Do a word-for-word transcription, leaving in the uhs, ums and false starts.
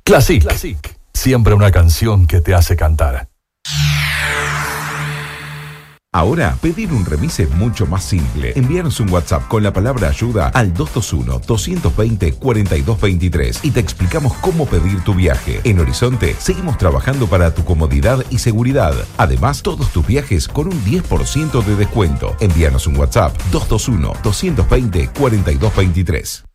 Classic. Classic. Siempre una canción que te hace cantar. Ahora, pedir un remis es mucho más simple. Envíanos un WhatsApp con la palabra ayuda al dos dos uno, dos dos cero, cuatro dos dos tres y te explicamos cómo pedir tu viaje. En Horizonte, seguimos trabajando para tu comodidad y seguridad. Además, todos tus viajes con un diez por ciento de descuento. Envíanos un WhatsApp dos dos uno, dos dos cero, cuatro dos dos tres.